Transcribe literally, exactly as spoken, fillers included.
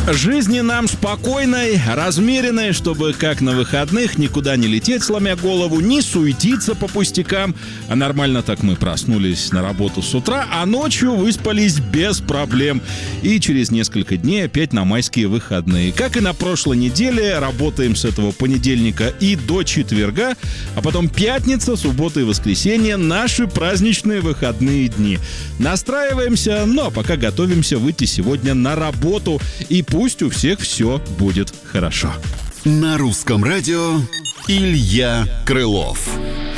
Жизни нам спокойной, размеренной, чтобы как на выходных никуда не лететь, сломя голову, не суетиться по пустякам. А нормально так мы проснулись на работу с утра, а ночью выспались без проблем. И через несколько дней опять на майские выходные. Как и на прошлой неделе, работаем с этого понедельника и до четверга, а потом пятница, суббота и воскресенье — наши праздничные выходные дни. Настраиваемся, ну а пока готовимся выйти сегодня на работу. И пусть у всех все будет хорошо. На русском радио Илья Крылов.